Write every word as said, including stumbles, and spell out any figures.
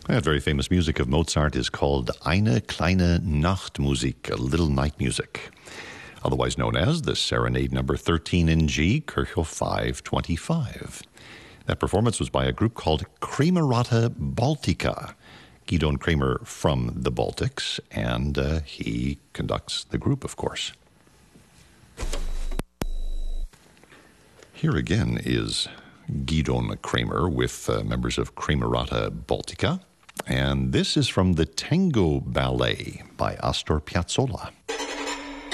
That very famous music of Mozart is called Eine kleine Nachtmusik, a little night music, otherwise known as the Serenade number thirteen in G, Kirchhoff five twenty-five. That performance was by a group called Kramerata Baltica. Gidon Kramer from the Baltics, and uh, he conducts the group, of course. Here again is Gidon Kramer with uh, members of Kramerata Baltica. And this is from the Tango Ballet by Astor Piazzolla.